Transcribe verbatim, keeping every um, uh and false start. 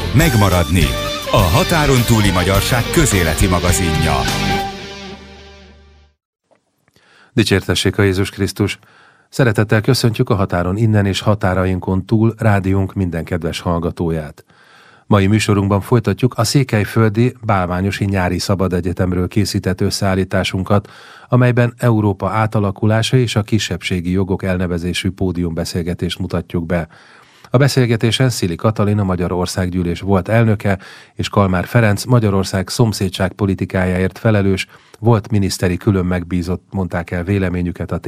Megmaradni. A határon túli magyarság közéleti magazinja. Dicsértessék a Jézus Krisztus! Szeretettel köszöntjük a határon innen és határainkon túl rádiónk minden kedves hallgatóját. Mai műsorunkban folytatjuk a Székelyföldi Bálványosi Nyári Szabad Egyetemről készített összeállításunkat, amelyben Európa átalakulása és a kisebbségi jogok elnevezésű pódiumbeszélgetést mutatjuk be. A beszélgetésen Szili Katalin, a Magyar Országgyűlés volt elnöke, és Kalmár Ferenc, Magyarország szomszédság politikájáért felelős, volt miniszteri külön megbízott, mondták el véleményüket a